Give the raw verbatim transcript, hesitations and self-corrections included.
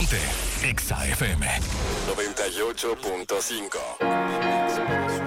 Ponte Exa F M noventa y ocho punto cinco.